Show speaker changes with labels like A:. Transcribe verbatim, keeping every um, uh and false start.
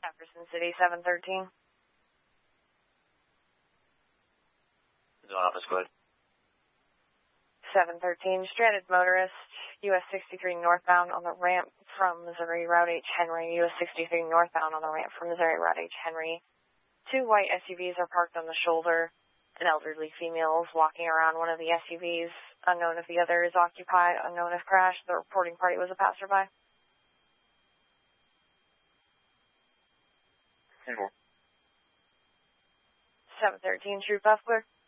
A: Jefferson City, seven thirteen.
B: Zone office, go ahead.
A: seven thirteen, stranded motorist, U S sixty-three northbound on the ramp from Missouri Route H. Henry, U S sixty-three northbound on the ramp from Missouri Route H. Henry. Two white S U Vs are parked on the shoulder. An elderly female is walking around one of the S U Vs. Unknown if the other is occupied, unknown if crashed. The reporting party was a passerby.
B: ten four.
A: seven thirteen, Troop F, clear.